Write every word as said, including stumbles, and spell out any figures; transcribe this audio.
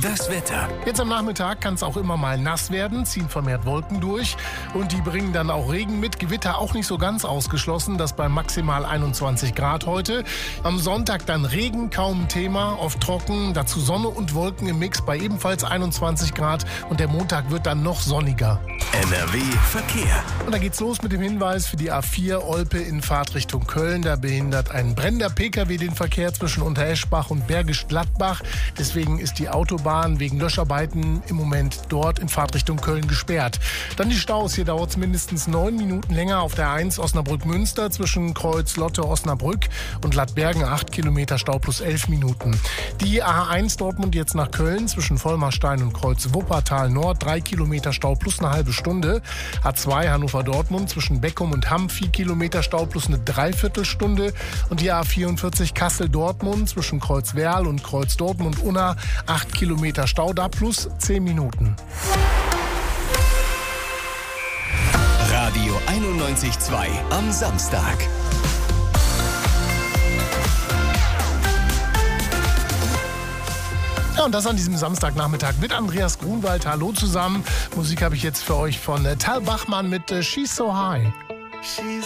Das Wetter. Jetzt am Nachmittag kann es auch immer mal nass werden, ziehen vermehrt Wolken durch und die bringen dann auch Regen mit. Gewitter auch nicht so ganz ausgeschlossen, das bei maximal einundzwanzig Grad heute. Am Sonntag dann Regen, kaum ein Thema, oft trocken, dazu Sonne und Wolken im Mix bei ebenfalls einundzwanzig Grad und der Montag wird dann noch sonniger. N R W Verkehr. Und da geht's los mit dem Hinweis für die A vier Olpe in Fahrtrichtung Köln. Da behindert ein brennender Pkw den Verkehr zwischen Untereschbach und Bergisch Gladbach. Deswegen ist die Autobahn wegen Löscharbeiten im Moment dort in Fahrtrichtung Köln gesperrt. Dann die Staus. Hier dauert es mindestens neun Minuten länger auf der eins Osnabrück-Münster zwischen Kreuz Lotte Osnabrück und Lattbergen. acht Kilometer Stau plus elf Minuten. Die A eins Dortmund jetzt nach Köln zwischen Vollmarstein und Kreuz Wuppertal Nord. drei Kilometer Stau plus eine halbe Stunde. A zwei Hannover-Dortmund zwischen Beckum und Hamm. vier Kilometer Stau plus eine Dreiviertelstunde. Und die A vierundvierzig Kassel-Dortmund zwischen Kreuz Werl und Kreuz Dortmund-Unna. acht Kilometer Stau da plus zehn Minuten. Radio einundneunzig Komma zwei am Samstag. Ja, und das an diesem Samstagnachmittag mit Andreas Grunwald. Hallo zusammen. Musik habe ich jetzt für euch von Tal Bachmann mit She's So High.